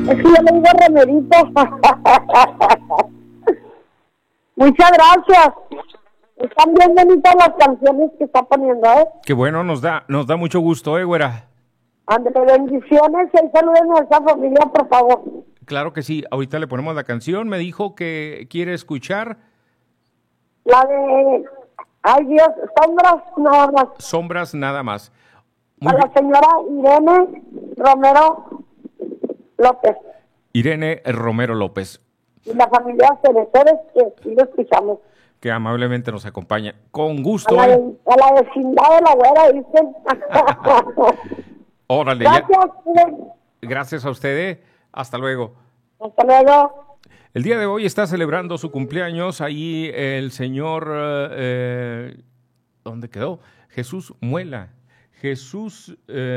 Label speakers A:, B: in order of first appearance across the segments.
A: Es que yo le digo Romerito. Muchas gracias. Están bien bonitas las canciones que está poniendo, ¿eh?
B: Qué bueno, nos da mucho gusto, güera.
A: Ándale, bendiciones y saluden a esa familia, por favor.
B: Claro que sí, ahorita le ponemos la canción. Me dijo que quiere escuchar
A: La de... Ay, Dios, sombras nada más.
B: Sombras nada más.
A: A la señora Irene Romero López.
B: Irene Romero López.
A: Y la familia Cerecores, que sí lo escuchamos.
B: Que amablemente nos acompaña. Con gusto.
A: A la vecindad de la güera, dicen.
B: Órale.
A: Gracias.
B: Gracias a usted. Hasta luego.
A: Hasta luego.
B: El día de hoy está celebrando su cumpleaños ahí el señor... ¿dónde quedó? Jesús Muela. Jesús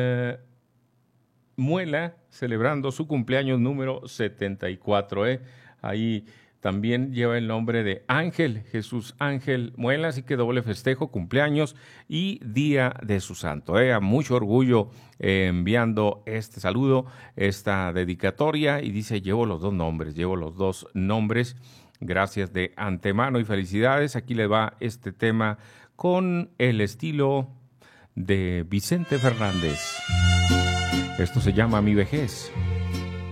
B: Muela celebrando su cumpleaños número 74. Ahí también lleva el nombre de Ángel, Jesús Ángel Muela, así que doble festejo, cumpleaños y día de su santo. A mucho orgullo enviando este saludo, esta dedicatoria, y dice, llevo los dos nombres, gracias de antemano y felicidades. Aquí le va este tema con el estilo de Vicente Fernández. Esto se llama Mi Vejez.